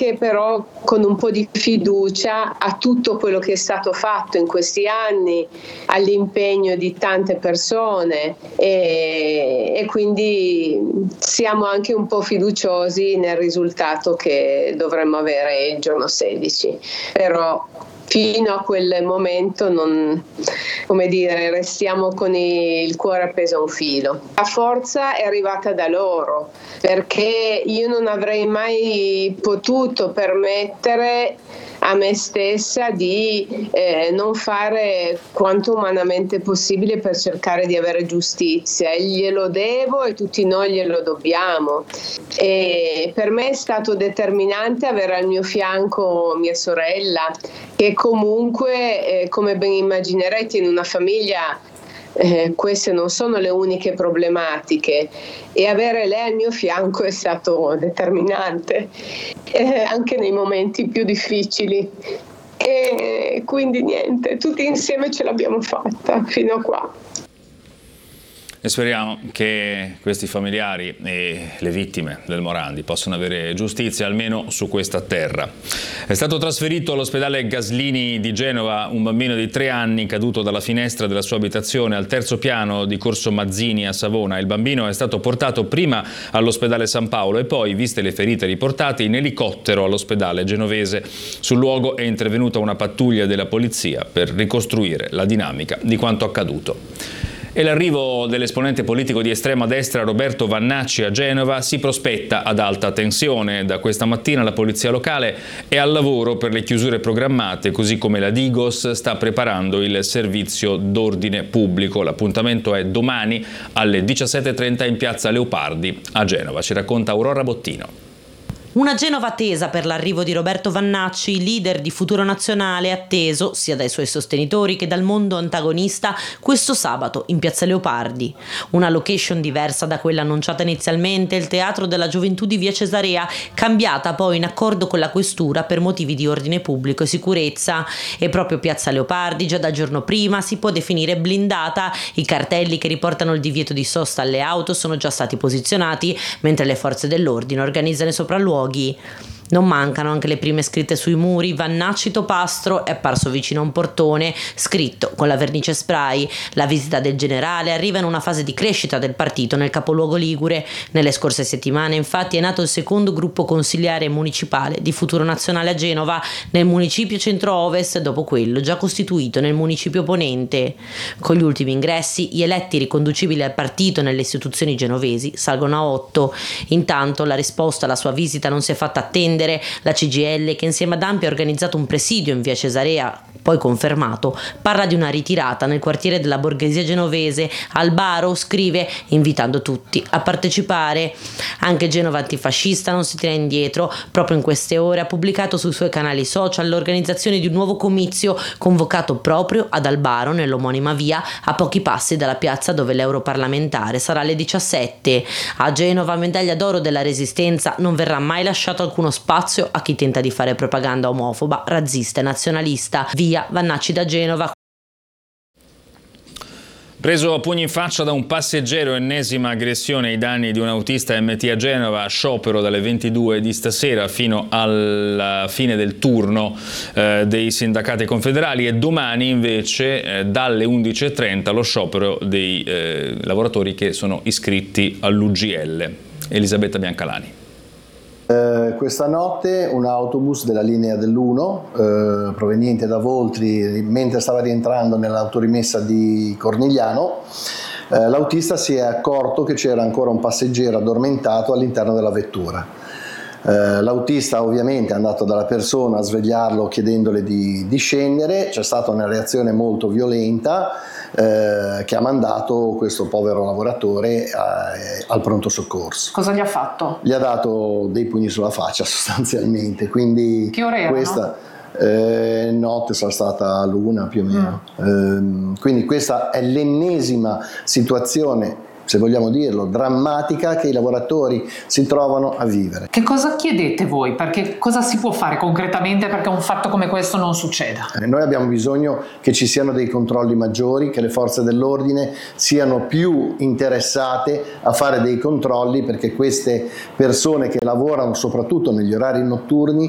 anche però con un po' di fiducia a tutto quello che è stato fatto in questi anni, all'impegno di tante persone e quindi siamo anche un po' fiduciosi nel risultato che dovremmo avere il giorno 16. Però fino a quel momento restiamo con il cuore appeso a un filo. La forza è arrivata da loro, perché io non avrei mai potuto permettere a me stessa di non fare quanto umanamente possibile per cercare di avere giustizia, e glielo devo e tutti noi glielo dobbiamo. E per me è stato determinante avere al mio fianco mia sorella, che comunque, come ben immaginerete, in una famiglia queste non sono le uniche problematiche, e avere lei al mio fianco è stato determinante anche nei momenti più difficili, e quindi niente, tutti insieme ce l'abbiamo fatta fino a qua. E speriamo che questi familiari e le vittime del Morandi possano avere giustizia almeno su questa terra. È stato trasferito all'ospedale Gaslini di Genova un bambino di 3 anni caduto dalla finestra della sua abitazione al 3° piano di Corso Mazzini a Savona. Il bambino è stato portato prima all'ospedale San Paolo e poi, viste le ferite riportate, in elicottero all'ospedale genovese. Sul luogo è intervenuta una pattuglia della polizia per ricostruire la dinamica di quanto accaduto. E l'arrivo dell'esponente politico di estrema destra Roberto Vannacci a Genova si prospetta ad alta tensione. Da questa mattina la polizia locale è al lavoro per le chiusure programmate, così come la Digos sta preparando il servizio d'ordine pubblico. L'appuntamento è domani alle 17:30 in piazza Leopardi a Genova. Ci racconta Aurora Bottino. Una Genova tesa per l'arrivo di Roberto Vannacci, leader di Futuro Nazionale, atteso sia dai suoi sostenitori che dal mondo antagonista questo sabato in piazza Leopardi. Una location diversa da quella annunciata inizialmente, il Teatro della Gioventù di Via Cesarea, cambiata poi in accordo con la Questura per motivi di ordine pubblico e sicurezza. E proprio piazza Leopardi già dal giorno prima si può definire blindata. I cartelli che riportano il divieto di sosta alle auto sono già stati posizionati, mentre le forze dell'ordine organizzano i sopralluoghi. Non mancano anche le prime scritte sui muri. Vannacci Topastro è apparso vicino a un portone scritto con la vernice spray. La visita del generale arriva in una fase di crescita del partito nel capoluogo ligure. Nelle scorse settimane infatti è nato il secondo gruppo consigliare municipale di Futuro Nazionale a Genova, nel municipio centro-ovest, dopo quello già costituito nel municipio ponente. Con gli ultimi ingressi gli eletti riconducibili al partito nelle istituzioni genovesi salgono a 8. Intanto la risposta alla sua visita non si è fatta attendere. La CGIL, che insieme ad ANPI ha organizzato un presidio in via Cesarea, poi confermato, parla di una ritirata nel quartiere della borghesia genovese. Albaro scrive invitando tutti a partecipare. Anche Genova Antifascista non si tira indietro. Proprio in queste ore ha pubblicato sui suoi canali social l'organizzazione di un nuovo comizio convocato proprio ad Albaro, nell'omonima via, a pochi passi dalla piazza dove l'europarlamentare sarà alle 17. A Genova, medaglia d'oro della Resistenza, non verrà mai lasciato alcuno spazio a chi tenta di fare propaganda omofoba, razzista e nazionalista. Via Vannacci da Genova. Preso a pugni in faccia da un passeggero, ennesima aggressione ai danni di un autista MT a Genova, sciopero dalle 22 di stasera fino alla fine del turno dei sindacati confederali, e domani invece dalle 11:30 lo sciopero dei lavoratori che sono iscritti all'UGL. Elisabetta Biancalani. Questa notte un autobus della linea dell'1 proveniente da Voltri, mentre stava rientrando nell'autorimessa di Cornigliano, l'autista si è accorto che c'era ancora un passeggero addormentato all'interno della vettura. L'autista ovviamente è andato dalla persona a svegliarlo chiedendole di scendere. C'è stata una reazione molto violenta che ha mandato questo povero lavoratore al pronto soccorso. Cosa gli ha fatto? Gli ha dato dei pugni sulla faccia sostanzialmente. Quindi che ore erano? Questa notte sarà stata l'1 più o meno. Quindi questa è l'ennesima situazione, se vogliamo dirlo, drammatica che i lavoratori si trovano a vivere. Che cosa chiedete voi? Perché cosa si può fare concretamente perché un fatto come questo non succeda? Noi abbiamo bisogno che ci siano dei controlli maggiori, che le forze dell'ordine siano più interessate a fare dei controlli, perché queste persone che lavorano soprattutto negli orari notturni